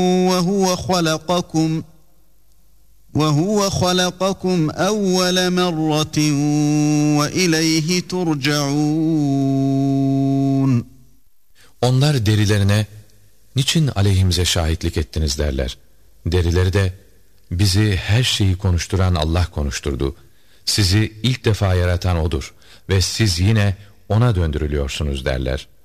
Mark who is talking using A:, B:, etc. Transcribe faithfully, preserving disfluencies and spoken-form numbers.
A: وهو خلقكم وهو خلقكم أول مرة وإليه ترجعون.
B: Onlar derilerine niçin aleyhimize şahitlik ettiniz derler. Derileri de bizi her şeyi konuşturan Allah konuşturdu. Sizi ilk defa yaratan O'dur ve siz yine O'na döndürülüyorsunuz derler.